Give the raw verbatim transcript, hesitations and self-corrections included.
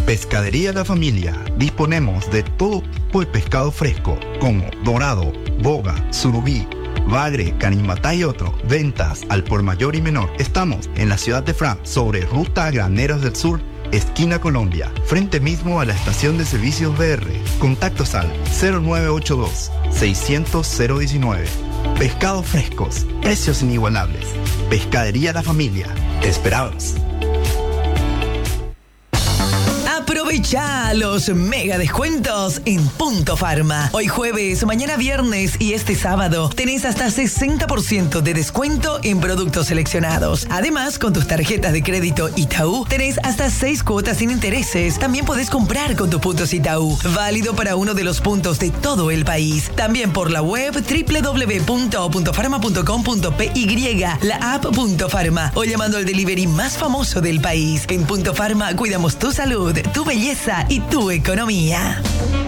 Pescadería La Familia. Disponemos de todo tipo de pescado fresco, como dorado, boga, surubí, bagre, canimatá y otro. Ventas al por mayor y menor. Estamos en la ciudad de Fran, sobre Ruta Graneros del Sur, esquina Colombia, frente mismo a la estación de servicios B R. Contactos al cero nueve ocho dos, seiscientos, cero diecinueve. Pescados frescos, precios inigualables. Pescadería La Familia. Te esperamos. Aprovecha los mega descuentos en Punto Farma. Hoy jueves, mañana viernes y este sábado tenés hasta sesenta por ciento de descuento en productos seleccionados. Además, con tus tarjetas de crédito Itaú tenés hasta seis cuotas sin intereses. También podés comprar con tus puntos Itaú. Válido para uno de los puntos de todo el país. También por la web doble u doble u doble u punto punto farma punto com punto p y, la app Punto Farma o llamando al delivery más famoso del país. En Punto Farma cuidamos tu salud, tu belleza y tu economía.